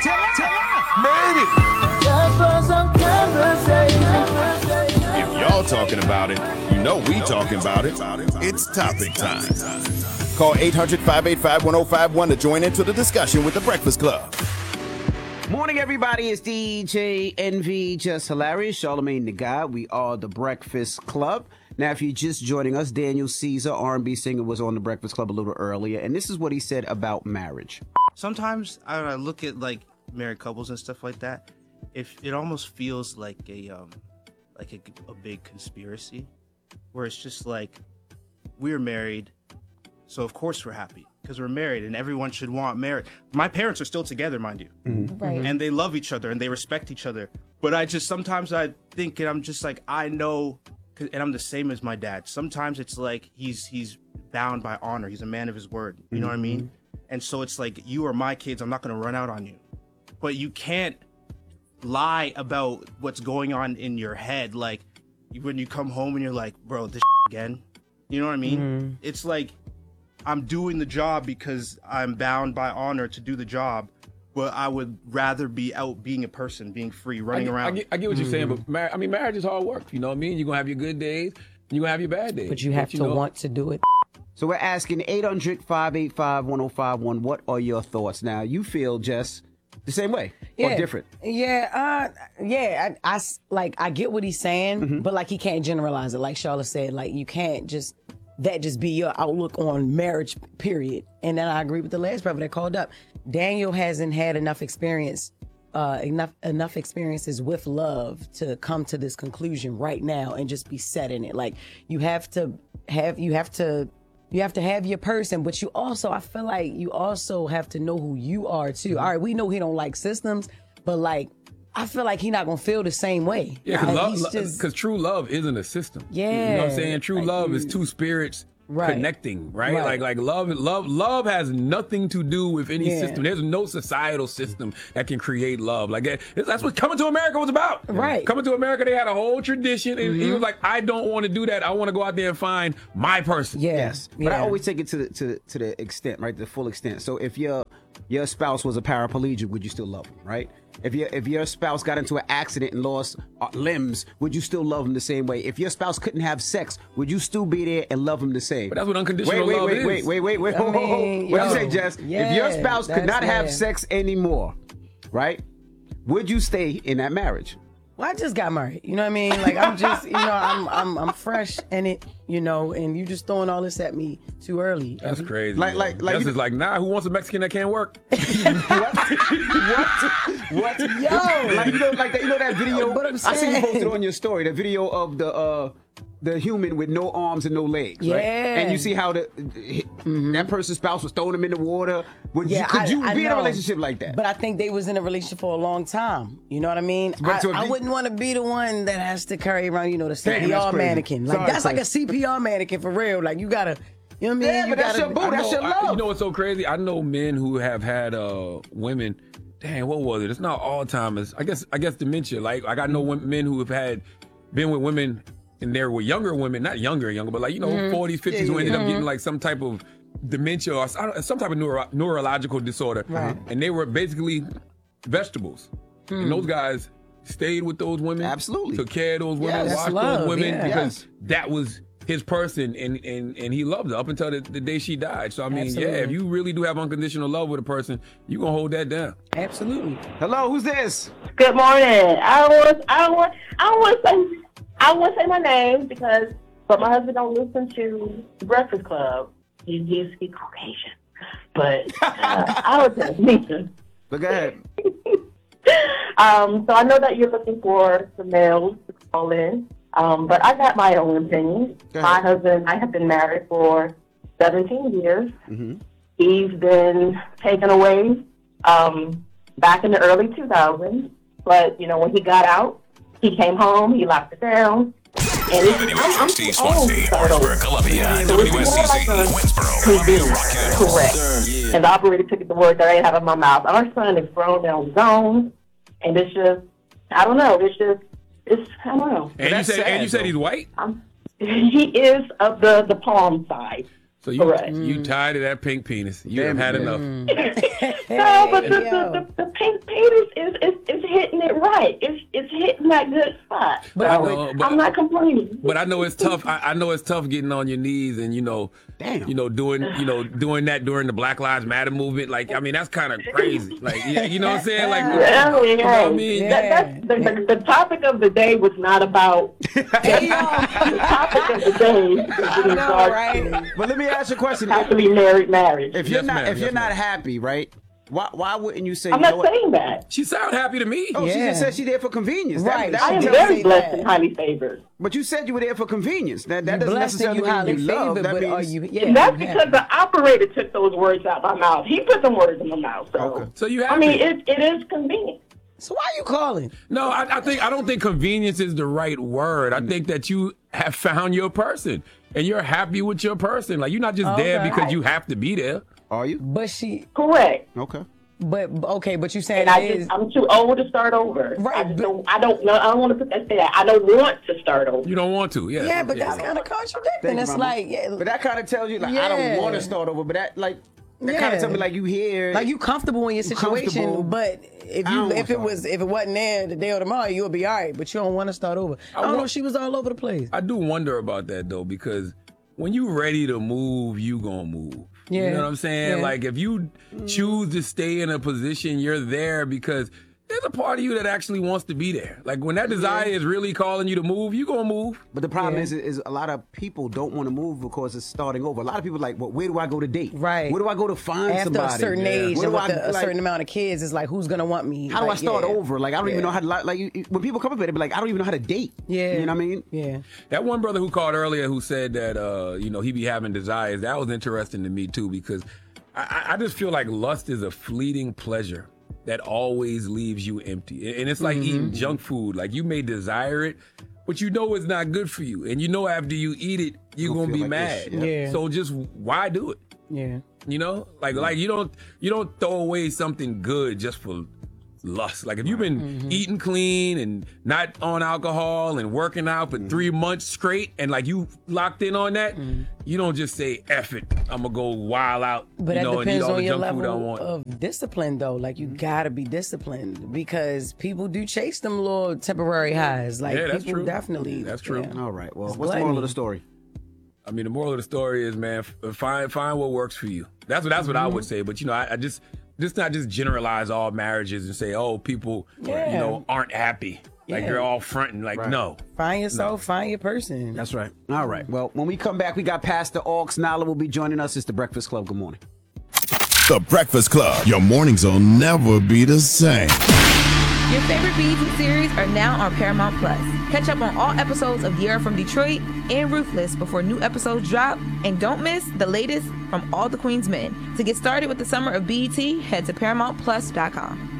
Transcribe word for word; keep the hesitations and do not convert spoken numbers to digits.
Made it. Just for some conversation. If y'all talking about it, you know we talking about it. It's topic time. Call eight hundred, five eight five, one oh five one to join into the discussion with The Breakfast Club. Morning, everybody. It's D J Envy, Just Hilarious, Charlamagne the God. We are The Breakfast Club. Now, if you're just joining us, Daniel Caesar, R and B singer, was on The Breakfast Club a little earlier, and this is what he said about marriage. Sometimes I, I look at like married couples and stuff like that. If it almost feels like a um, like a, a big conspiracy, where it's just like we're married, so of course we're happy because we're married, and everyone should want marriage. My parents are still together, mind you, Mm-hmm. Right. and they love each other and they respect each other. But I just sometimes I think, and I'm just like I know. And I'm the same as my dad. Sometimes it's like he's he's bound by honor. He's a man of his word. You know what I mean? And so it's like, you are my kids. I'm not going to run out on you. But you can't lie about what's going on in your head. Like when you come home and you're like, bro, this again. You know what I mean? Mm-hmm. It's like I'm doing the job because I'm bound by honor to do the job. But I would rather be out being a person, being free, running I get, around. I get, I get what you're saying, but mar- I mean, marriage is hard work. You know what I mean? You're going to have your good days, you're going to have your bad days. But you have to know, want to do it. So we're asking eight hundred, five eight five, one oh five one, what are your thoughts? Now, you feel, Jess, the same way or different? Yeah, uh, yeah. I, I s- like I get what he's saying, Mm-hmm. but like he can't generalize it. Like Charlotte said, like you can't just that just be your outlook on marriage, period. And then I agree with the last brother that called up. Daniel hasn't had enough experience, uh, enough enough experiences with love to come to this conclusion right now and just be set in it. Like you have to have you have to. You have to have your person, but you also, I feel like you also have to know who you are too. All right, we know he don't like systems, but like, I feel like he not gonna feel the same way. Yeah, Like, he's because just- true love isn't a system. Yeah. You know what I'm saying? True Like, love is you- two spirits Right. connecting, right? Right. Like like love love love has nothing to do with any Yeah. system. There's no societal system that can create love. Like that, that's what Coming to America was about. Right. Coming to America, they had a whole tradition, and he was like, I don't want to do that. I want to go out there and find my person. yeah, Yes, but I yeah. always take it to the to, to the extent, right? The full extent. So if your your spouse was a paraplegic, would you still love him, right? If your if your spouse got into an accident and lost uh, limbs, would you still love him the same way? If your spouse couldn't have sex, would you still be there and love him the same? But that's what unconditional wait, wait, love wait, is. wait, wait, wait, wait, I wait. mean, What you yo, say, Jess? if yeah, your spouse could that's not have fair. sex anymore, right? Would you stay in that marriage? Well, I just got married. You know what I mean? Like I'm just, you know, I'm I'm I'm fresh in it, you know, and you just throwing all this at me too early. That's crazy. Like- yo. like- like Jess you- is like, nah, who wants a Mexican that can't work? what? what? What? Yo! Like you know, like that, you know that video. But I'm I see you saying- posted on your story the video of the uh the human with no arms and no legs. Right? Yeah. And you see how the that person's spouse was throwing him in the water. Would you, Yeah, could I- you I be in a know. relationship like that? But I think they was in a relationship for a long time. You know what I mean? But I, so if I you- wouldn't want to be the one that has to carry around, you know, the Damn, C P R that's crazy. mannequin. Like Sorry, that's like a Chris. C P R mannequin for real. Like you gotta, you know what I mean? Yeah, you but that's gotta, your boo. I That's know- your I- love. you know what's so crazy? I know men who have had uh, women. Dang, what was it? It's not Alzheimer's. I guess I guess dementia. Like, like I know wom- men who have had been with women and they were younger women, not younger, younger, but like you know, forties, fifties, who ended up getting like some type of dementia or I don't- some type of neuro- neurological disorder, Right. and they were basically vegetables. And those guys stayed with those women, Absolutely. took care of those women, Yes. watched Love, those women yeah. because that was his person, and, and, and he loved her up until the, the day she died. So I mean, yeah, if Absolutely. you really do have unconditional love with a person, you gonna hold that down. Absolutely. Hello, who's this? Good morning. I was I don't want I don't want to say I don't want to say my name because but my husband don't listen to the Breakfast Club. He he's he's Caucasian, but uh, I would say me. But go ahead. Um, so I know that you're looking for some males to call in, um, but I got my own opinion. Go My ahead. husband, I have been married for seventeen years. Mm-hmm. He's been taken away um, back in the early two thousands, but you know when he got out, he came home, he locked it down. And it's, W I'm, I'm H T too old Swansea, for those. Orangeburg, Columbia, So it's W S more C C, like a Winsboro, Columbia, convenience. Rock Hill. Correct. And the operator took the word that I have in my mouth. Our son is grown now, gone, and it's just, I don't know, it's just, it's, I don't know. And you that's said sad, and you said though. he's white, Um, he is of the, the palm side. so you Correct. you tired of that pink penis. You Damn have had it, enough. No, but the, yo. the, the, the Pete, Peters is, is is hitting it right. It's it's hitting that good spot. But so I know, but, I'm not complaining. But I know it's tough. I, I know it's tough getting on your knees and you know, Damn. you know, doing you know doing that during the Black Lives Matter movement. Like, I mean, that's kind of crazy. Like, you, you know what I'm saying? Like, Yeah, you know what I yeah. mean? That, that's, the, the, the topic of the day was not about. the topic of the day I know, right? But let me ask you a question. happily married marriage. If you're Yes, not ma'am. if you're Yes, not ma'am. happy, right? Why why wouldn't you say? I'm you know not what? saying that. She sound happy to me. Oh, she Yeah. just said she there for convenience. Right. That, I that am should Don't tell very say blessed that. and highly favored. But you said you were there for convenience. That that You doesn't blessed and necessarily you mean highly you love. favored, That but means are you? Yeah, And that's you because happy. the operator took those words out my mouth. He put them words in my mouth. So, Okay. So you I happy? mean, it, it is convenient. So why you calling? No, I, I think I don't think convenience is the right word. I think that you have found your person and you're happy with your person. Like you're not just there Okay. because you have to be there. Are you? But she, Okay. Correct. but okay, but you saying And I it just, is I'm too old to start over. Right, I just but- don't, I don't know. I don't want to put that there. I don't want to start over. You don't want to, yeah. yeah, but that's kind of contradicting. Thank you, It's Mama. like, yeah, But that kind of tells you like I don't Yeah. want to start over. But that like that kind Yeah. of tells me like you here. like you comfortable in your situation, Comfortable. but if I you don't if it wanna was start if it wasn't there today or tomorrow, you'll be all right. But you don't want to start over. I don't know. want- She was all over the place. I do wonder about that though, because when you ready to move, you gonna move. Yeah. You know what I'm saying? Yeah. Like if you choose to stay in a position, you're there because there's a part of you that actually wants to be there. Like when that desire is really calling you to move, you gonna move. But the problem Yeah. is, is a lot of people don't want to move because it's starting over. A lot of people like, well, where do I go to date? Right. Where do I go to find After somebody? a certain Yeah. age Where and do with I, the, a like, certain amount of kids, it's like who's gonna want me? How do I Like, start yeah. over? Like I don't even Yeah. know how to like, like you, you- when people come up with it, they be like, I don't even know how to date. Yeah, You know what I mean? Yeah. That one brother who called earlier who said that uh, you know, he be having desires, that was interesting to me too, because I, I- I just feel like lust is a fleeting pleasure that always leaves you empty. And it's like eating junk food. Like you may desire it, but you know it's not good for you. And you know after you eat it, you're You'll gonna feel be like mad. this, yeah. Yeah. So just why do it? Yeah. You know? Like like you don't you don't throw away something good just for lust. Like if you've been Mm-hmm. eating clean and not on alcohol and working out for three months straight and like you locked in on that, you don't just say F it, I'm gonna go wild out, But you that know, and eat depends all on the your junk food I level want. of discipline, though. Like you gotta be disciplined because people do chase them little temporary highs. Like Yeah, that's people true. definitely. That's true. yeah. All right. Well, It's what's the moral of gluttony. the story? I mean, the moral of the story is, man, f- find find what works for you. That's what that's what I Mm-hmm. would say. But you know, I, I just just not just generalize all marriages and say, oh, people, Yeah. you know, aren't happy. Like Yeah. they're all fronting. Like no, Find yourself, find your person. That's right. All right. Well, when we come back, we got Pastor Aux Nala will be joining us. It's the Breakfast Club. Good morning. The Breakfast Club. Your mornings will never be the same. Your favorite B E T series are now on Paramount Plus. Catch up on all episodes of Year from Detroit and Ruthless before new episodes drop. And don't miss the latest from All the Queen's Men. To get started with the summer of B E T, head to paramount plus dot com.